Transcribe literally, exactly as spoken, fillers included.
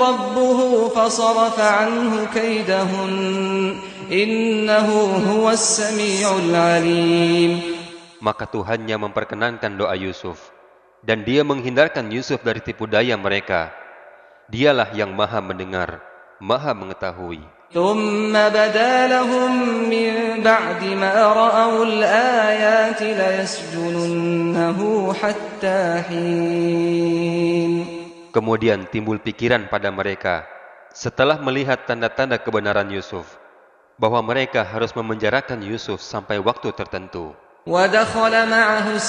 ربه فصرف عنه كيدهن إنه هو السميع العليم. Maka Tuhannya memperkenankan doa Yusuf, dan Dia menghindarkan Yusuf dari tipu daya mereka. Dialah yang Maha Mendengar, Maha Mengetahui. ثم بدا لهم من بعد ما رأوا الآيات ليسجننه حتى حين. Kemudian timbul pikiran pada mereka setelah melihat tanda-tanda kebenaran Yusuf, bahwa mereka harus memenjarakan Yusuf sampai waktu tertentu. ودخل معه